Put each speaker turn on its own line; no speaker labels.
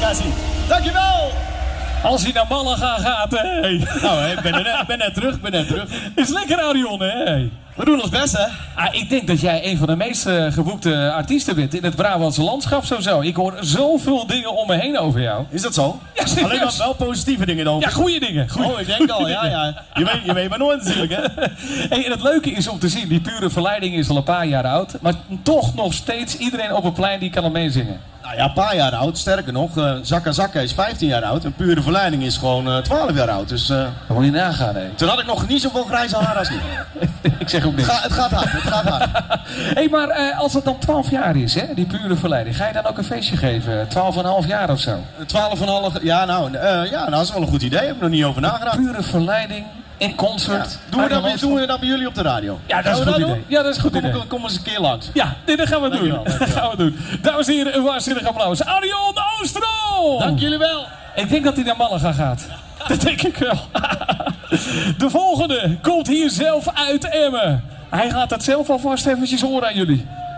zien. Dankjewel!
Als hij naar Malaga gaat, hè.
Nou, ik ben net terug.
Is lekker, Arion, hè.
We doen ons best, hè?
Ik denk dat jij een van de meest geboekte artiesten bent in het Brabantse landschap sowieso. Ik hoor zoveel dingen om me heen over jou.
Is dat zo?
Ja, serieus.
Alleen maar wel positieve dingen dan.
Ja, goede dingen.
Oh, ik denk al, ja. Je weet maar nooit natuurlijk, hè?
Hey, en het leuke is om te zien, die Pure Verleiding is al een paar jaar oud. Maar toch nog steeds iedereen op het plein die kan er meezingen.
Nou ja, een paar jaar oud. Sterker nog, Zakka Zakka is 15 jaar oud. En Pure Verleiding is gewoon 12 jaar oud. Dus
Dan moet je nagaan, hè.
toen had ik nog niet zoveel grijze haar als nu.
Ik zeg ook niks.
Het gaat hard.
Hey, maar als het dan 12 jaar is, hè, die Pure Verleiding, ga je dan ook een feestje geven? 12,5 jaar of zo?
12,5... Ja, nou, dat is wel een goed idee. Daar heb ik nog niet over nagedacht.
Pure Verleiding in concert.
Doen we dat bij jullie op de radio?
Ja, dat is een goed idee. Ja, dat is een goed idee.
Kom eens een keer langs.
Ja, dat gaan we doen.
Dankjewel.
Dat gaan we doen. Dames en heren, een waanzinnig applaus. Arion Oostrom!
Dank jullie wel.
Ik denk dat hij naar Malaga gaat. Dat denk ik wel. De volgende komt hier zelf uit Emmen. Hij gaat het zelf alvast eventjes horen aan jullie.